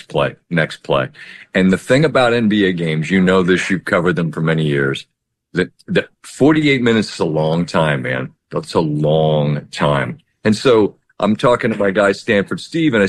next play. And the thing about NBA games, you know this, you've covered them for many years, that 48 minutes is a long time, man. That's a long time. And so I'm talking to my guy, Stanford Steve, and I